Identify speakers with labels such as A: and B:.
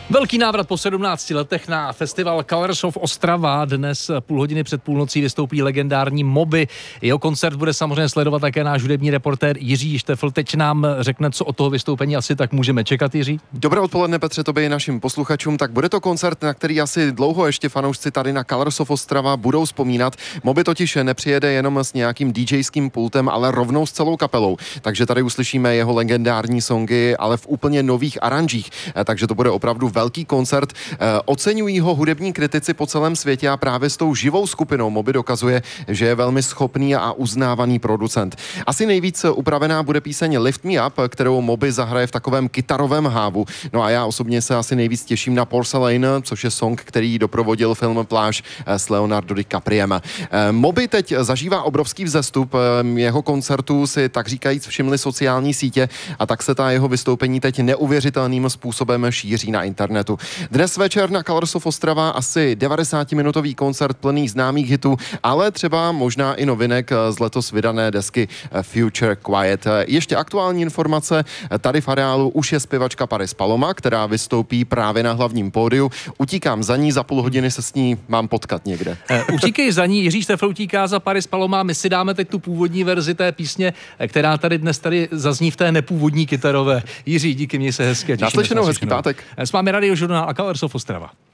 A: Velký návrat po 17 letech na festival Colors of Ostrava. Dnes půl hodiny před půlnocí vystoupí legendární Moby. Jeho koncert bude samozřejmě sledovat také náš hudební reportér Jiří Štefl. Teď nám řekne, co od toho vystoupení asi tak můžeme čekat, Jiří.
B: Dobré odpoledne, Petře, tobě i našim posluchačům. Tak bude to koncert, na který asi dlouho ještě fanoušci tady na Colors of Ostrava budou vzpomínat. Moby totiž nepřijede jenom s nějakým DJským pultem, ale rovnou s celou kapelou. Takže tady uslyšíme jeho legendární songy, ale v úplně nových aranžích. Takže to bude opravdu velký koncert. Oceňují ho hudební kritici po celém světě a právě s tou živou skupinou Moby dokazuje, že je velmi schopný a uznávaný producent. Asi nejvíc upravená bude píseň Lift Me Up, kterou Moby zahraje v takovém kytarovém hávu. No a já osobně se asi nejvíc těším na Porcelain, což je song, který doprovodil film Pláž s Leonardo DiCapriem. Moby teď zažívá obrovský vzestup. Jeho koncertu si tak říkajíc všimly sociální sítě a tak se ta jeho vystoupení teď neuvěřitelným způsobem šíří na internetu. Dnes večer na Colors of Ostrava asi 90-minutový koncert plný známých hitů, ale třeba možná i novinek z letos vydané desky Future Quiet. Ještě aktuální informace, tady v areálu už je zpěvačka Paris Paloma, která vystoupí právě na hlavním pódiu. Utíkám za ní, za půl hodiny se s ní mám potkat někde.
A: Utíkej za ní, Jiří Štefl utíká za Paris Paloma. My si dáme teď tu původní verzi té písně, která dnes zazní v té nepůvodní kytarové. Jiří, díky, měj se hezky.
B: Naslyšenou, hezký pátek.
A: S vámi Radiožurnál a Colors of Ostrava.